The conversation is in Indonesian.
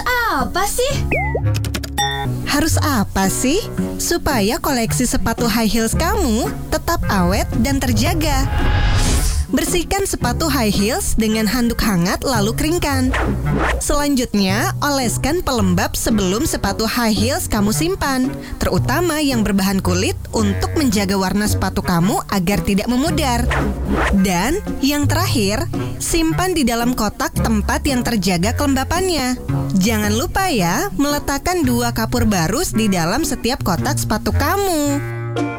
apa sih? Harus apa sih? Supaya koleksi sepatu high heels kamu tetap awet dan terjaga. Bersihkan sepatu high heels dengan handuk hangat lalu keringkan. Selanjutnya, oleskan pelembab sebelum sepatu high heels kamu simpan, terutama yang berbahan kulit untuk menjaga warna sepatu kamu agar tidak memudar. Dan yang terakhir, simpan di dalam kotak tempat yang terjaga kelembapannya. Jangan lupa ya, meletakkan 2 kapur barus di dalam setiap kotak sepatu kamu.